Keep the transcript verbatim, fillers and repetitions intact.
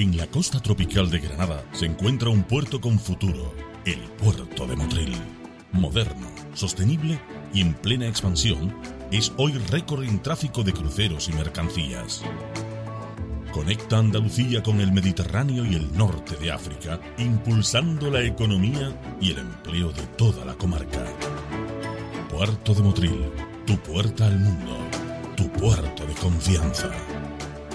En la costa tropical de Granada se encuentra un puerto con futuro, el Puerto de Motril. Moderno, sostenible y en plena expansión, es hoy récord en tráfico de cruceros y mercancías. Conecta Andalucía con el Mediterráneo y el norte de África, impulsando la economía y el empleo de toda la comarca. Puerto de Motril, tu puerta al mundo, tu puerto de confianza.